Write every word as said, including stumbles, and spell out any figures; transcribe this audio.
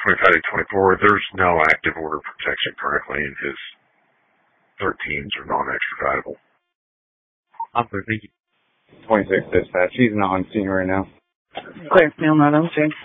twenty-five twenty-four, there's no active order protection currently, and his thirteens are non-extraditable. Officer, thank you. twenty-six dispatch. He's not on scene right now. Clear, mail not on scene.